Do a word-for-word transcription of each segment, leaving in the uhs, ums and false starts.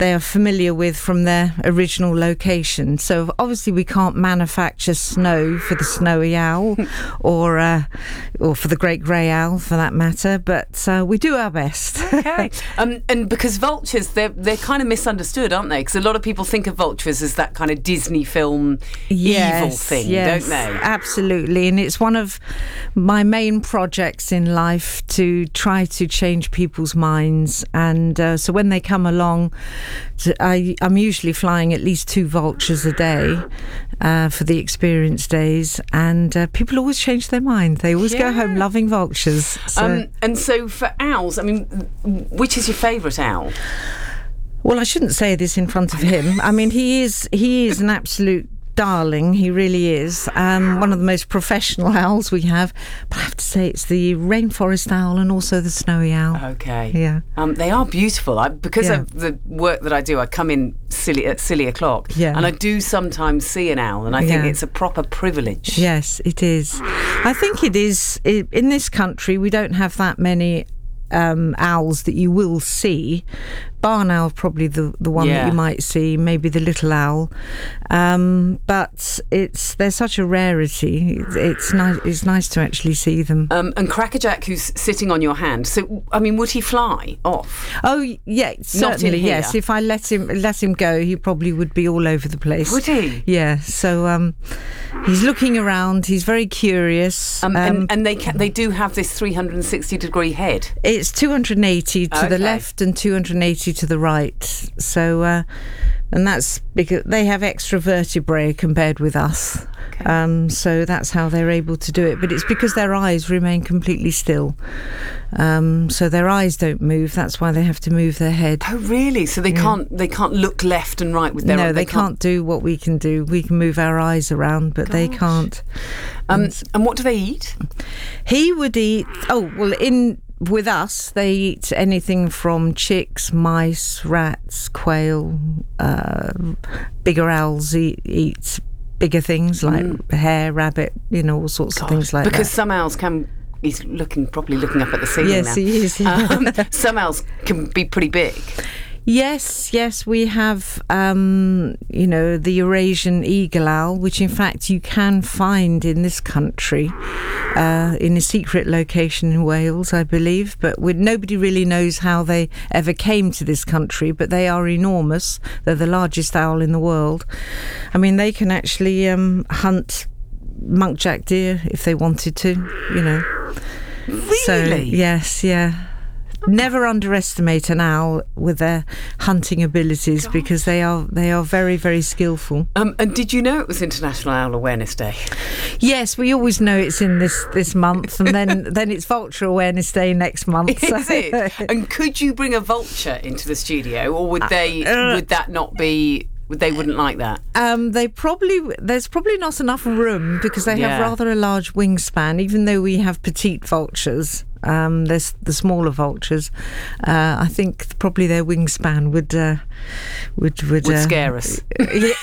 they are familiar with from their original location. So obviously we can't manufacture snow for the snowy owl or uh, or for the great grey owl for that matter, but uh, we do our best. Okay. um, and because vultures, they're, they're kind of misunderstood, aren't they? Because a lot of people think of vultures as that kind of Disney film yes, evil thing, yes, don't they? Absolutely. And it's one of my main projects in life to try to change people's minds. And uh, so when they come along, I, I'm usually flying at least two vultures a day uh, for the experience days, and uh, people always change their mind. They always Yeah. go home loving vultures. So. Um, and so for owls, I mean, which is your favourite owl? Well, I shouldn't say this in front of him. I mean, he is he is an absolute darling. He really is. Um, one of the most professional owls we have. But I have to say it's the rainforest owl and also the snowy owl. Okay. Yeah. Um, they are beautiful. I, because Yeah. of the work that I do, I come in silly at silly o'clock, Yeah. and I do sometimes see an owl, and I think Yeah. it's a proper privilege. Yes, it is. I think it is. I in this country, we don't have that many um, owls that you will see. Barn owl probably the the one Yeah. that you might see, maybe the little owl, um, but it's they're such a rarity. It's, it's nice. It's nice to actually see them. Um, and Crackerjack, who's sitting on your hand. So, I mean, would he fly off? Oh yeah, certainly here. yes. If I let him let him go, he probably would be all over the place. Would he? Yeah. So um, he's looking around. He's very curious. Um, Um, and and they ca- they do have this three hundred sixty degree head. It's two hundred eighty to the Okay. left and two hundred eighty to the right. So, uh, and that's because they have extra vertebrae compared with us. Okay. Um, so that's how they're able to do it. But it's because their eyes remain completely still. Um, so their eyes don't move. That's why they have to move their head. Oh, really? So they can't they can't look left and right with their No, they, can't do what we can do. We can move our eyes around, but they Gosh. can't. Um, and what do they eat? He would eat. Oh well, in with us, they eat anything from chicks, mice, rats, quail. Uh, bigger owls eat, eat bigger things like hare, rabbit. You know, all sorts of things like because that. some owls can. He's looking properly looking up at the ceiling Yes, now. he is. Um, some owls can be pretty big. Yes, yes, we have, um, you know, the Eurasian eagle owl, which in fact you can find in this country, uh, in a secret location in Wales, I believe. But we, nobody really knows how they ever came to this country, but they are enormous. They're the largest owl in the world. I mean, they can actually um, hunt muntjac deer if they wanted to, you know. Really? So, yes, yeah. Never underestimate an owl with their hunting abilities because they are they are very, very skillful. Um, and did you know it was International Owl Awareness Day? Yes, we always know it's in this, this month, and then, then it's Vulture Awareness Day next month. Is it? And could you bring a vulture into the studio, or would they Uh, would that not be? They wouldn't like that. Um, they probably there's probably not enough room because they Yeah. have rather a large wingspan. Even though we have petite vultures, um, there's the smaller vultures. Uh, I think probably their wingspan would uh, would would, Would uh, scare us. Yeah.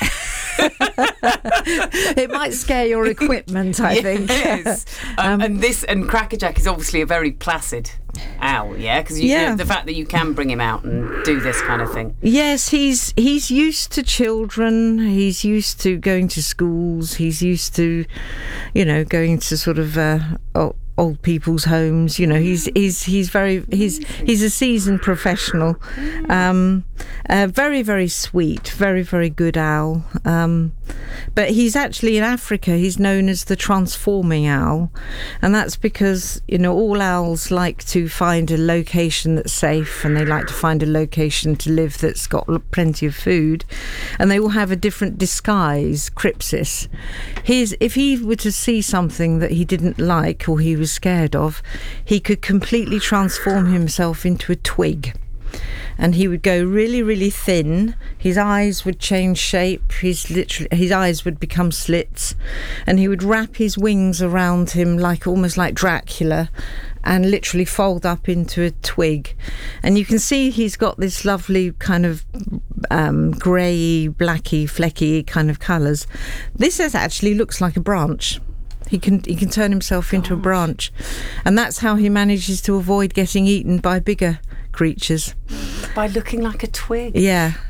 It might scare your equipment, I think. Yes. Um, and this and Crackerjack is obviously a very placid owl, yeah, because Yeah. the fact that you can bring him out and do this kind of thing. Yes, he's he's used to children. He's used to going to schools. He's used to, you know, going to sort of uh, o- old people's homes. You know, he's he's he's very he's he's a seasoned professional. Um, uh, very very sweet, very very good owl. Um, but he's actually in Africa. He's known as the transforming owl, and that's because you know all owls like to find a location that's safe, and they like to find a location to live that's got l- plenty of food, and they all have a different disguise, crypsis. His, if he were to see something that he didn't like or he was scared of, he could completely transform himself into a twig. And he would go really, really thin. His eyes would change shape. His literally, his eyes would become slits, and he would wrap his wings around him like almost like Dracula, and literally fold up into a twig. And you can see he's got this lovely kind of um, grey, blacky, flecky kind of colours. This is actually looks like a branch. He can he can turn himself into a branch, and that's how he manages to avoid getting eaten by bigger creatures. By looking like a twig. Yeah.